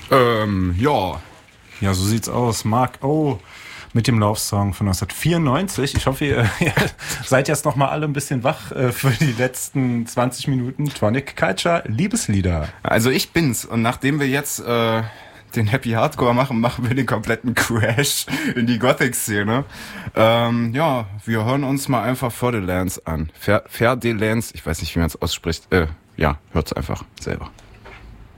Ja. Ja, so sieht's aus. Mark O. mit dem Love-Song von 1994. Ich hoffe, ihr seid jetzt noch mal alle ein bisschen wach für die letzten 20 Minuten Tronic Culture Liebeslieder. Also ich bin's. Und nachdem wir jetzt den Happy Hardcore machen wir den kompletten Crash in die Gothic-Szene. Ja, wir hören uns mal einfach Fer de Lance an. Fer de Lance, ich weiß nicht, wie man es ausspricht. Ja, hört's einfach selber.